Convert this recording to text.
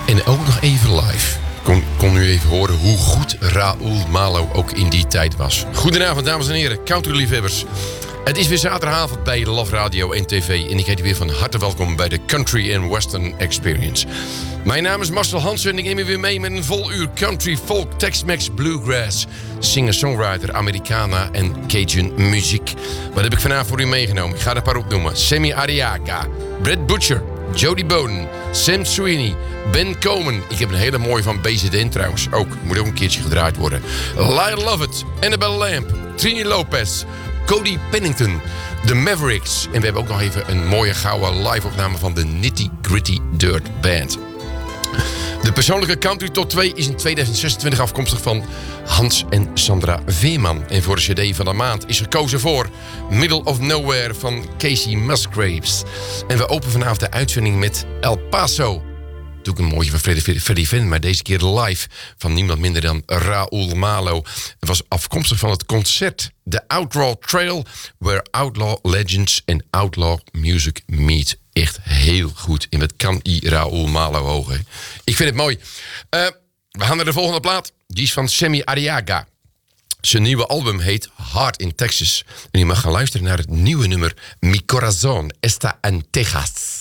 En ook nog even live. Kon u even horen hoe goed Raoul Malo ook in die tijd was. Goedenavond, dames en heren, countryliefhebbers. Het is weer zaterdagavond bij Love Radio en TV. En ik heet u weer van harte welkom bij de Country and Western Experience. Mijn naam is Marcel Hansen en ik neem u weer mee met een vol uur country, folk, Tex-Mex, bluegrass, singer-songwriter, Americana en Cajun muziek. Wat heb ik vanavond voor u meegenomen? Ik ga er een paar opnoemen. Sammy Arriaga, Brett Butcher, Jody Bowden, Sam Sweeney, Ben Coleman. Ik heb een hele mooie van BZN trouwens. Moet ook een keertje gedraaid worden. Lyle Lovett, Annabelle Lamb, Trini Lopez, Cody Pennington, The Mavericks. En we hebben ook nog even een mooie gouden live-opname van de Nitty Gritty Dirt Band. De persoonlijke country top 2 is in 2026 afkomstig van Hans en Sandra Veerman. En voor de cd van de maand is gekozen voor Middle of Nowhere van Casey Musgraves. En we openen vanavond de uitzending met El Paso. Doe ik een mooie van Freddie Finn, maar deze keer live van niemand minder dan Raoul Malo. Het was afkomstig van het concert The Outlaw Trail, where outlaw legends and outlaw music meet. Echt heel goed. En wat kan Raoul Malo hoog, hè? Ik vind het mooi. We gaan naar de volgende plaat. Die is van Sammy Arriaga. Zijn nieuwe album heet Hard in Texas. En je mag gaan luisteren naar het nieuwe nummer Mi Corazón Está en Texas.